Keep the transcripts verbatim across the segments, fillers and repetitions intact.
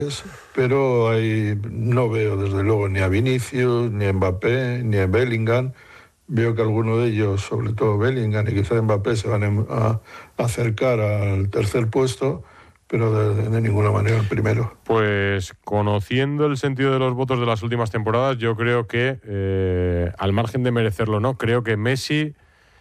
pero ahí no veo desde luego ni a Vinicius, ni a Mbappé, ni a Bellingham. Veo que alguno de ellos, sobre todo Bellingham y quizá Mbappé, se van a acercar al tercer puesto, pero de, de ninguna manera el primero. Pues conociendo el sentido de los votos de las últimas temporadas, yo creo que, eh, al margen de merecerlo, ¿no? Creo que Messi,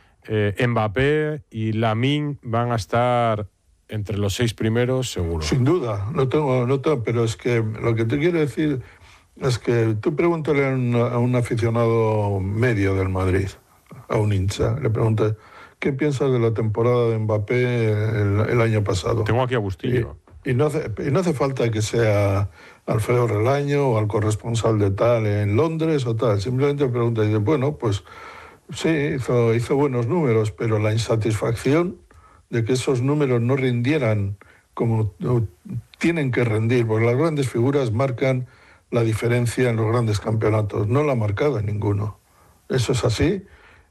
eh, Mbappé y Lamine van a estar entre los seis primeros, seguro. Sin duda, no tengo, no tengo, pero es que lo que te quiero decir es que tú pregúntale a un, a un aficionado medio del Madrid, a un hincha, le preguntas, ¿qué piensas de la temporada de Mbappé el, el año pasado? Tengo aquí a Bustillo. Y, y, no hace, y no hace falta que sea Alfredo Relaño o al corresponsal de tal en Londres o tal, simplemente pregunta y dice, bueno, pues sí, hizo, hizo buenos números, pero la insatisfacción de que esos números no rindieran como tienen que rendir, porque las grandes figuras marcan la diferencia en los grandes campeonatos, no la ha marcado en ninguno. Eso es así,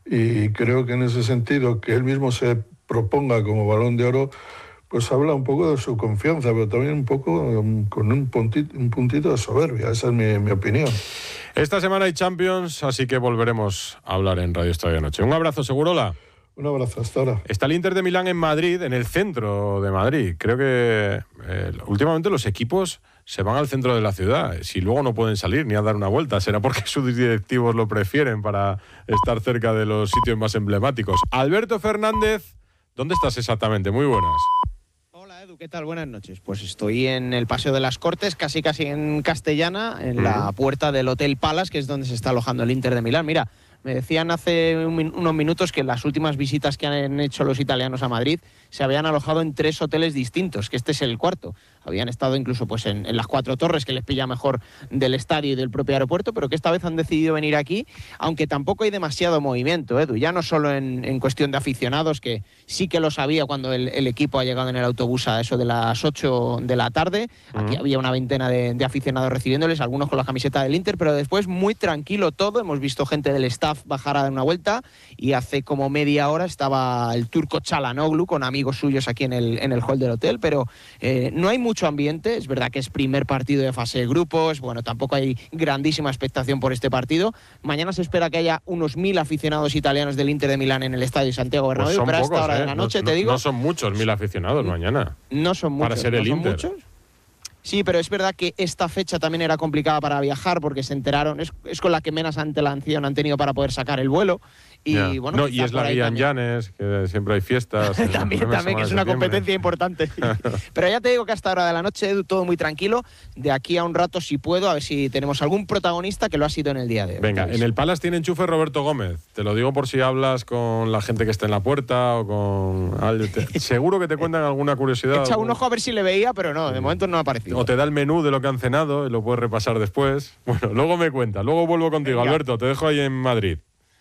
y creo que en ese sentido que él mismo se proponga como Balón de Oro, pues habla un poco de su confianza, pero también un poco um, con un puntito, un puntito de soberbia. Esa es mi, mi opinión. Esta semana hay Champions, así que volveremos a hablar en Radio Estadio Noche. Un abrazo, Segurola. Un abrazo, hasta ahora. Está el Inter de Milán en Madrid, en el centro de Madrid. Creo que eh, últimamente los equipos se van al centro de la ciudad. Si luego no pueden salir ni a dar una vuelta, será porque sus directivos lo prefieren para estar cerca de los sitios más emblemáticos. Alberto Fernández, ¿dónde estás exactamente? Muy buenas. Hola Edu, ¿qué tal? Buenas noches. Pues estoy en el Paseo de las Cortes, casi casi en Castellana, en mm. la puerta del Hotel Palace, que es donde se está alojando el Inter de Milán. Mira, me decían hace un, unos minutos que las últimas visitas que han hecho los italianos a Madrid se habían alojado en tres hoteles distintos, que este es el cuarto. Habían estado incluso pues en, en las Cuatro Torres, que les pilla mejor del estadio y del propio aeropuerto, pero que esta vez han decidido venir aquí, aunque tampoco hay demasiado movimiento, Edu. Ya no solo en, en cuestión de aficionados, que sí que lo sabía cuando el, el equipo ha llegado en el autobús a eso de las ocho de la tarde. Aquí uh-huh. había una veintena de, de aficionados recibiéndoles, algunos con la camiseta del Inter, pero después muy tranquilo todo. Hemos visto gente del staff bajar a dar una vuelta y hace como media hora estaba el turco Çalhanoğlu con amigos suyos aquí en el, en el hall del hotel, pero eh, no hay mucho ambiente. Es verdad que es primer partido de fase de grupos, bueno, tampoco hay grandísima expectación por este partido. Mañana se espera que haya unos mil aficionados italianos del Inter de Milán en el estadio Santiago Bernabéu, pues pero a pocos, esta hora ¿eh? de la noche, no, te digo... No son muchos mil aficionados mañana. No son muchos. Para ser el ¿no son Inter. Muchos? Sí, pero es verdad que esta fecha también era complicada para viajar porque se enteraron, es, es con la que menos antelación han tenido para poder sacar el vuelo. Y, yeah. bueno, no, y es la Guian Llanes, que siempre hay fiestas. también, también que es una competencia importante. Pero ya te digo que hasta hora de la noche, Edu, todo muy tranquilo. De aquí a un rato, si puedo, a ver si tenemos algún protagonista que lo ha sido en el día de hoy. Venga, en el Palace tiene enchufe Roberto Gómez. Te lo digo por si hablas con la gente que está en la puerta o con... Seguro que te cuentan alguna curiosidad. Echa un ojo a ver si le veía, pero no, de momento no ha aparecido. O te da el menú de lo que han cenado y lo puedes repasar después. Bueno, luego me cuentas. Luego vuelvo contigo, Venga. Alberto. Te dejo ahí en Madrid.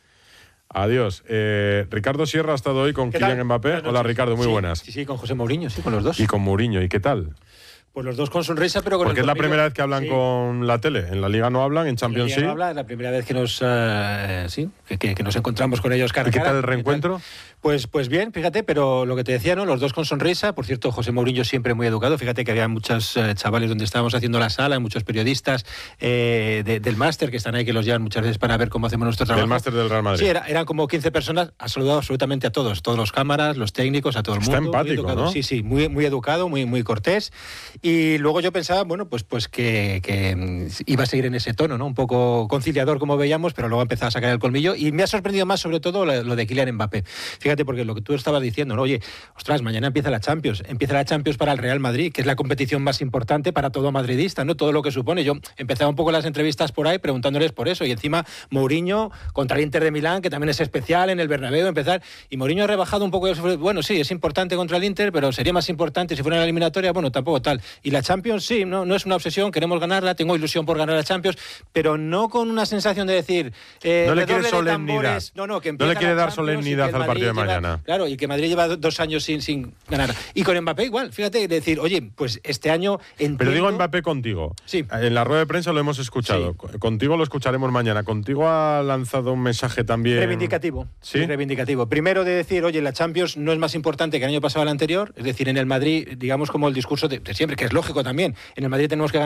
Adiós. Eh, Ricardo Sierra ha estado hoy con Kylian Mbappé. Hola, Ricardo, muy sí, buenas. Sí, sí, con José Mourinho, sí, con los dos. Y con Mourinho, ¿y qué tal? Pues los dos con sonrisa, pero con Porque el es la colmillo. primera vez que hablan sí. con la tele. En la Liga no hablan, en Champions sí. En la Liga no habla, es la primera vez que nos, uh, sí, que, que, que nos encontramos con ellos cara a cara. ¿Y qué tal el reencuentro? Pues, pues bien, fíjate, pero lo que te decía, ¿no? Los dos con sonrisa. Por cierto, José Mourinho siempre muy educado. Fíjate que había muchos uh, chavales donde estábamos haciendo la sala, muchos periodistas eh, de, del máster que están ahí, que los llevan muchas veces para ver cómo hacemos nuestro trabajo. Del máster del Real Madrid. Sí, era, eran como quince personas. Ha saludado absolutamente a todos, todos los cámaras, los técnicos, a todo el Está mundo. Está empático, ¿no? Sí, sí, muy, muy educado, muy, muy cortés. Y luego yo pensaba, bueno, pues, pues que, que iba a seguir en ese tono, ¿no? Un poco conciliador, como veíamos, pero luego ha empezado a sacar el colmillo. Y me ha sorprendido más, sobre todo, lo, lo de Kylian Mbappé. Fíjate, porque lo que tú estabas diciendo, ¿no? Oye, ostras, mañana empieza la Champions. Empieza la Champions para el Real Madrid, que es la competición más importante para todo madridista, ¿no? Todo lo que supone. Yo empezaba un poco las entrevistas por ahí preguntándoles por eso. Y encima, Mourinho contra el Inter de Milán, que también es especial en el Bernabéu, empezar. Y Mourinho ha rebajado un poco. Bueno, sí, es importante contra el Inter, pero sería más importante si fuera en la eliminatoria. Bueno, tampoco tal. Y la Champions, sí, no, no es una obsesión, queremos ganarla, tengo ilusión por ganar la Champions, pero no con una sensación de decir... Eh, no le quiere solemnidad. No, no, que no le quiere dar solemnidad al partido de lleva, mañana. Claro, y que Madrid lleva dos años sin, sin ganar. Y con Mbappé igual, fíjate, decir, oye, pues este año... Entiendo... Pero digo Mbappé contigo. Sí. En la rueda de prensa lo hemos escuchado. Sí. Contigo lo escucharemos mañana. Contigo ha lanzado un mensaje también... Reivindicativo. ¿Sí? Reivindicativo. Primero de decir, oye, la Champions no es más importante que el año pasado al anterior, es decir, en el Madrid, digamos como el discurso de, de siempre, que es lógico también, en el Madrid tenemos que ganar